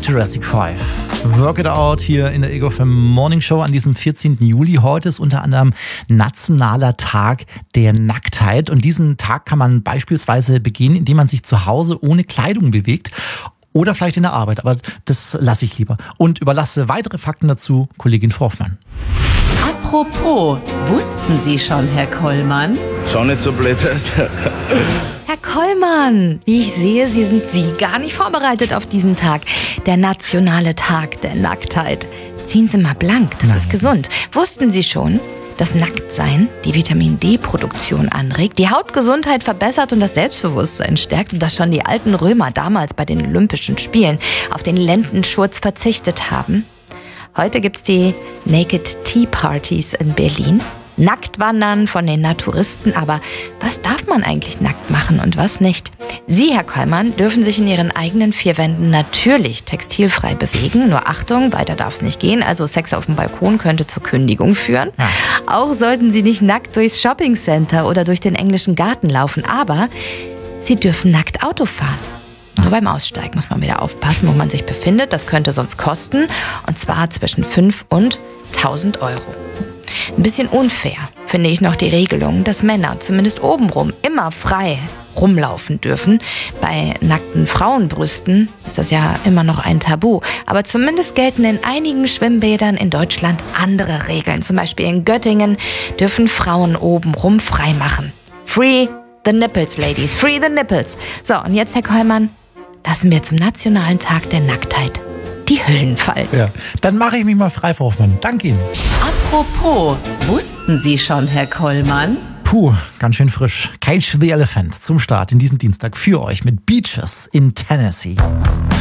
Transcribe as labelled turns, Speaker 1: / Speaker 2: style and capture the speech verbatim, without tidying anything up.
Speaker 1: Jurassic five. Work It Out hier in der Ego F M Morning Show an diesem vierzehnten Juli. Heute ist unter anderem Nationaler Tag der Nacktheit. Und diesen Tag kann man beispielsweise begehen, indem man sich zu Hause ohne Kleidung bewegt. Oder vielleicht in der Arbeit, aber das lasse ich lieber. Und überlasse weitere Fakten dazu Kollegin Frau Hoffmann.
Speaker 2: Apropos, wussten Sie schon, Herr Kollmann?
Speaker 3: Schau nicht so blöd.
Speaker 4: Herr Kollmann, wie ich sehe, Sie sind Sie gar nicht vorbereitet auf diesen Tag. Der nationale Tag der Nacktheit. Ziehen Sie mal blank, das
Speaker 1: Nein.
Speaker 4: ist gesund. Wussten Sie schon, dass Nacktsein die Vitamin-D-Produktion anregt, die Hautgesundheit verbessert und das Selbstbewusstsein stärkt und dass schon die alten Römer damals bei den Olympischen Spielen auf den Lendenschurz verzichtet haben? Heute gibt's die Naked Tea Partys in Berlin. Nacktwandern von den Naturisten, aber was darf man eigentlich nackt machen und was nicht? Sie, Herr Kollmann, dürfen sich in Ihren eigenen vier Wänden natürlich textilfrei bewegen. Nur Achtung, weiter darf es nicht gehen, also Sex auf dem Balkon könnte zur Kündigung führen. Ja. Auch sollten Sie nicht nackt durchs Shoppingcenter oder durch den englischen Garten laufen, aber Sie dürfen nackt Auto fahren. Nur beim Aussteigen muss man wieder aufpassen, wo man sich befindet. Das könnte sonst kosten, und zwar zwischen fünf und tausend Euro. Ein bisschen unfair finde ich noch die Regelung, dass Männer zumindest obenrum immer frei rumlaufen dürfen. Bei nackten Frauenbrüsten ist das ja immer noch ein Tabu. Aber zumindest gelten in einigen Schwimmbädern in Deutschland andere Regeln. Zum Beispiel in Göttingen dürfen Frauen obenrum frei machen. Free the nipples, ladies. Free the nipples. So, und jetzt, Herr Kollmann, lassen wir zum Nationalen Tag der Nacktheit die Hüllen fallen.
Speaker 1: Ja, dann mache ich mich mal frei, Frau Hoffmann. Danke Ihnen.
Speaker 2: Apropos, wussten Sie schon, Herr Kollmann?
Speaker 1: Puh, ganz schön frisch. Cage the Elephant zum Start in diesen Dienstag für euch mit Beaches in Tennessee.